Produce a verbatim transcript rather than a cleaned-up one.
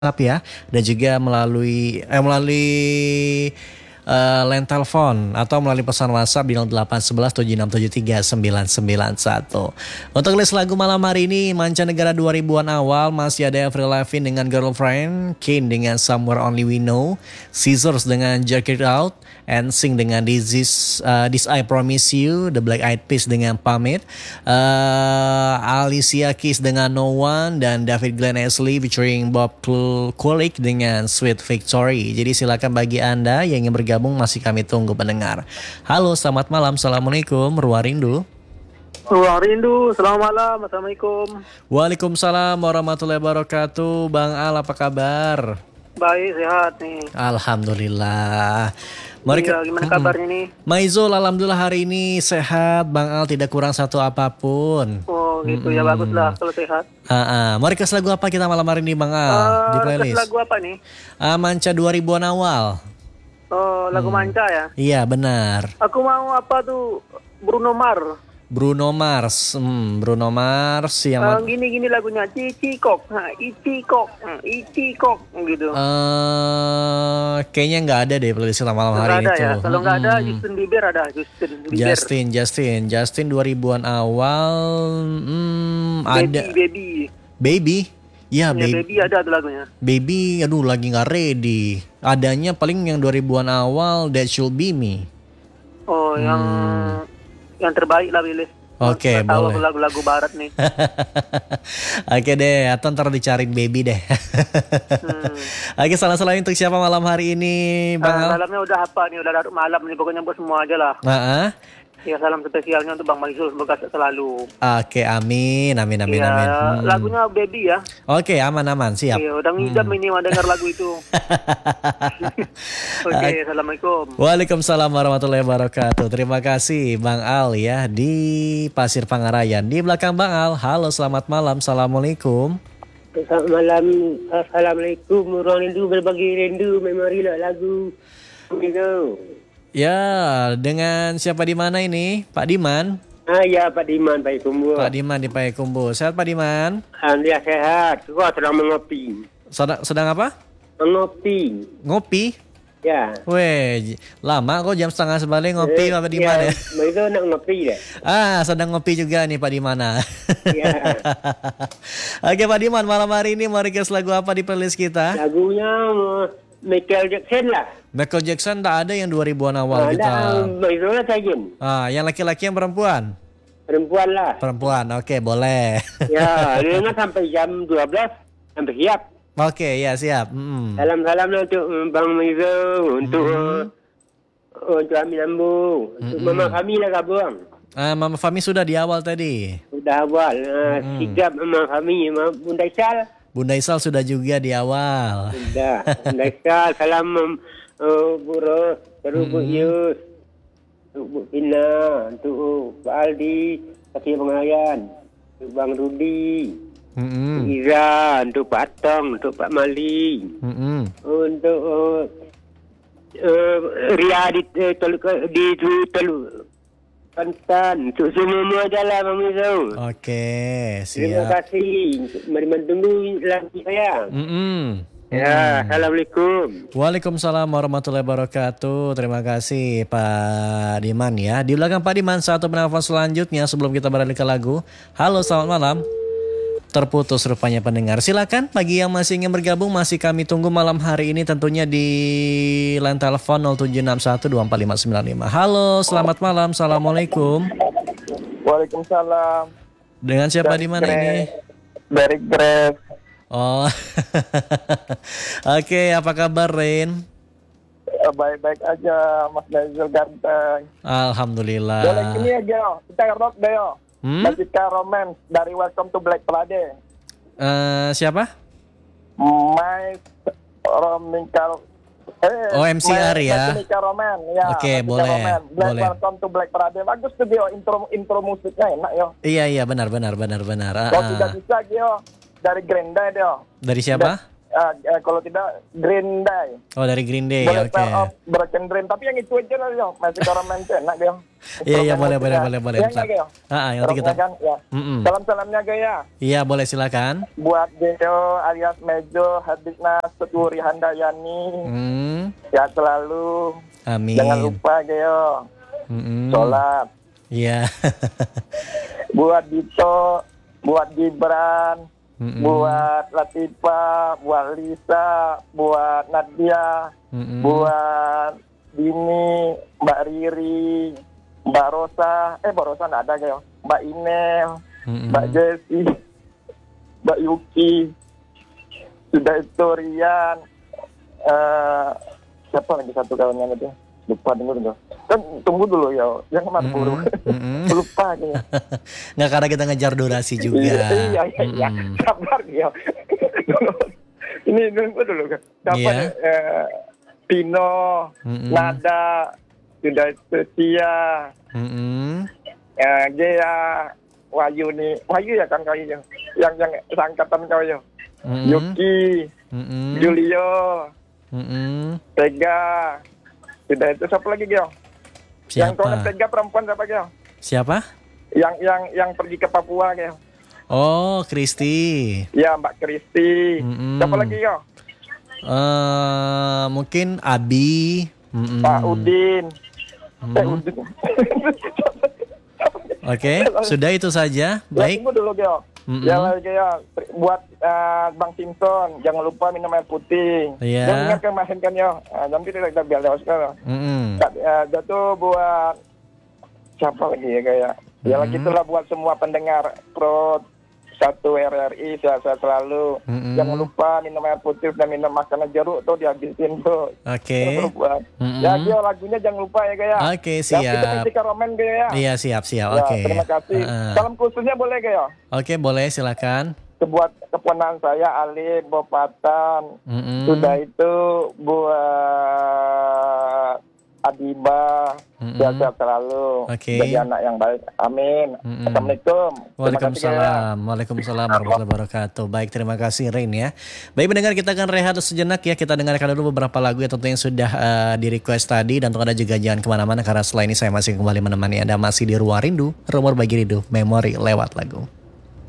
WhatsApp ya, dan juga melalui eh, melalui eh, line telepon atau melalui pesan WhatsApp di nol delapan satu satu tujuh enam tujuh tiga sembilan sembilan satu. Untuk list lagu malam hari ini, mancanegara dua ribuan awal masih ada Avril Lavigne dengan Girlfriend, Kane dengan Somewhere Only We Know, Scissors dengan Jerk It Out, N Sync dengan This Is, uh, This I Promise You, The Black Eyed Peas dengan Pamit, uh, Alicia Keys dengan No One, dan David Glenn Ashley featuring Bob Kulick dengan Sweet Victory. Jadi silakan bagi Anda yang ingin bergabung, masih kami tunggu pendengar. Halo, selamat malam, assalamualaikum, Ruang Rindu. Ruang Rindu, selamat malam, assalamualaikum. Waalaikumsalam warahmatullahi wabarakatuh. Bang Al, apa kabar? Baik, sehat nih. Alhamdulillah. Mari iya, gimana kabarnya nih? Maizul, alhamdulillah hari ini sehat. Bang Al tidak kurang satu apapun. Oh gitu hmm. ya, baguslah kalau sehat. Uh, uh. Mari kasih lagu apa kita malam hari ini Bang Al? Uh, di playlist. Kasih lagu apa nih? Uh, Manca dua ribuan awal. Oh, lagu hmm. Manca ya? Iya, benar. Aku mau apa tuh? Bruno Mars. Bruno Mars, hmm, Bruno Mars yang uh, gini-gini lagunya Cici Kok, nah, Ici Kok, nah, Ici Kok gitu. Uh, kayaknya nggak ada deh playlist kita malam hari ada itu. Ya? Kalau nggak hmm. ada Justin Bieber ada Justin Bieber. Justin, Justin, Justin dua ribuan awal, hmm, baby, ada. Baby. Baby. Ya, ya baby. baby ada tuh lagunya. Baby, aduh lagi nggak ready. Adanya paling yang dua ribuan awal, That Should Be Me. Oh, hmm. yang yang terbaik lah pilih. Oke, okay, boleh. Lagu-lagu barat nih. Oke okay deh, atau ntar dicariin Baby deh. hmm. Oke, okay, salam-salam untuk siapa malam hari ini, Bang uh, Al? Malamnya udah apa nih, udah larut malam nih, pokoknya buat semua aja lah. Uh-uh. Ya, salam spesialnya untuk Bang Maizul, semoga selalu. Oke, okay, amin, amin, amin, ya, amin. Hmm. Lagunya Baby ya. Oke, okay, aman, aman, siap. Iya, udah ngidam hmm. ini mau dengar lagu itu. Oke, okay, assalamualaikum. Waalaikumsalam warahmatullahi wabarakatuh. Terima kasih Bang Al ya di Pasir Pangarayan. Di belakang Bang Al, halo selamat malam, assalamualaikum. Selamat malam, assalamualaikum. Ruang Rindu berbagi rindu, memori lagu. Gitu. Ya, dengan siapa di mana ini? Pak Diman? Ah ya, Pak Diman, Pak Kumbu. Pak Diman di Pak Kumbu. Sehat Pak Diman? Alhamdulillah sehat. Kau sedang mengopi. Sedang, sedang apa? Mengopi. Ngopi? Ya. Weh, lama kok jam setengah sebalik ngopi eh, Pak Diman ya? Ya, itu nak ngopi deh. Ah, sedang ngopi juga nih Pak Diman. Ya. Oke Pak Diman, malam hari ini mau request lagu apa di playlist kita? Lagunya Michael Jackson lah. Michael Jackson tak ada yang dua ribuan awal nah, kita. Michael Jackson. Ah, yang laki-laki yang perempuan? Perempuan lah. Perempuan, oke boleh. Ya, dia sampai jam dua belas sampai siap. Oke, ya siap. Mm. Salam-salam untuk Bang Mizo, untuk mm. uh, untuk Amin Ambu, untuk mm-hmm. Mama kami lah kabuang. Ah, Mama Fami sudah di awal tadi. Sudah awal. Uh, mm. Sigap Mama kami, Bunda Isal. Bunda Isal sudah juga di awal. Sudah. Bunda Isal, salam uh, Bu Ros, terus mm. Bu Yus, untuk Bu Pina, untuk Pak Aldi, Kasih Pengayaan, untuk Bang Rudi. Mm-hmm. Iza, untuk Pak Tong, untuk Pak Mali, mm-hmm. untuk uh, uh, Ria di uh, telu di telu Pantan, untuk semua jalan Bang Mizo. Oke, siap. Terima kasih. Mari menunggu lagu saya. Mm-hmm. Ya, assalamualaikum. Waalaikumsalam warahmatullahi wabarakatuh. Terima kasih Pak Diman ya. Di belakang Pak Diman satu penelpon selanjutnya sebelum kita beralih ke lagu. Halo, selamat malam. Terputus rupanya pendengar. Silakan bagi yang masih ingin bergabung, masih kami tunggu malam hari ini tentunya di line telepon nol tujuh enam satu dua empat lima sembilan lima. Halo, selamat malam. Assalamualaikum. Waalaikumsalam. Dengan siapa di mana ini? Dari Grab. Oh. Oke, apa kabar Rain? Baik-baik aja, Mas Nazil ganteng. Alhamdulillah. Boleh gini aja, kita rock deh yo. Hmm? Jessica Romance dari Welcome to Black Parade. Uh, siapa? My Romical. Eh, oh M C R My, ya. Jessica Romance. Ya. Oke, okay, boleh. Black boleh. Welcome to Black Parade. Bagus tuh yo, intro intro musiknya enak yo. Iya iya benar benar benar benar. Kalau uh, tidak bisa yo dari Green Day yo. Dari siapa? uh, uh, kalau tidak Green Day. Oh, dari Green Day. Boleh Oke. Spell of Broken Dream, tapi yang itu aja lah yo. Magical Romance enak dia. Iya, iya, boleh, boleh, boleh, boleh. Ya, Bentar. ya, Ah, ah, nanti kita. kan, ya. Mm-mm. Salam-salamnya Gaya. Iya, boleh silakan. Buat Geo alias Mejo, Hadikna Seturi Handayani. Hmm. Ya selalu. Amin. Jangan lupa Geo. Mm-mm. Sholat. Iya. Buat Dito, buat Gibran, Mm-mm. buat Latifa, buat Lisa, buat Nadia, Mm-mm. buat Dini, Mbak Riri, Mbak Rosa, eh Mbak Rosa nggak ada Geo. Mbak Inel, Mm-mm. Mbak Jessi, Mbak Yuki, sudah itu Rian, eh siapa lagi satu kawannya itu? Lupa dulu dulu. Kan tunggu dulu ya, jangan kemana buru. Mm-mm. Lupa kayaknya. Nggak, karena kita ngejar durasi juga. Iya, iya, iya. Mm-mm. Sabar ya. Ini dulu dulu kan. Siapa Iya. nih? Eh, Pino, Mm-mm. Nada, sudah itu Tia, Mm-mm. eh, Gea, Wahyu nih. Wahyu ya kan kau yang yang yang seangkatan kau ya. Mm-mm. Yuki, Mm-mm. Julio, Mm-mm. Tega. Sudah itu siapa lagi Geo? Yang kau Siapa? Tega perempuan siapa Geo? Siapa? Yang yang yang pergi ke Papua Geo. Oh, Kristi. Ya Mbak Kristi. Mm-mm. Siapa lagi Geo? Eh, mungkin Abi. Mm-mm. Pak Udin. Mm. Eh Udin. Oke, sudah itu saja. Ya, Baik. tunggu dulu Geo. Mm-mm. Ya lagi Geo. Buat eh, Bang Simpson, jangan lupa minum air putih. Iya. Jangan ingat kemarin kan Geo. Uh, nanti kita biar lewat sekarang. Mm-mm. Uh, Jatuh buat siapa lagi ya Gaya? Ya Mm-mm. lagi itulah buat semua pendengar Pro satu R R I sehat-sehat selalu. Mm-mm. Jangan lupa minum air putih dan minum makanan jeruk tuh dihabisin tuh. Oke. Jangan lupa. Mm-mm. Ya Gio lagunya jangan lupa ya Gaya. Oke, Yang kita siap. Musica Roman Gaya. Iya, siap, siap. Ya, Oke. terima kasih. Uh-uh. Salam khususnya boleh Gaya. Oke, boleh, silakan. Buat keponakan saya Ali Bopatan. Mm-mm. Sudah itu buat Adiba, Mm-mm. sehat-sehat selalu. Oke. Jadi anak yang baik. Amin. Mm-mm. Assalamualaikum. Terima kasih, Gaya. Waalaikumsalam. Waalaikumsalam warahmatullahi wabarakatuh. Baik, terima kasih Rain ya. Baik pendengar, kita akan rehat sejenak ya. Kita dengarkan dulu beberapa lagu yang tentunya sudah uh, di request tadi. Dan untuk Anda juga jangan kemana-mana karena setelah ini saya masih kembali menemani Anda masih di Ruang Rindu. Rumor Bagi Rindu, memori lewat lagu.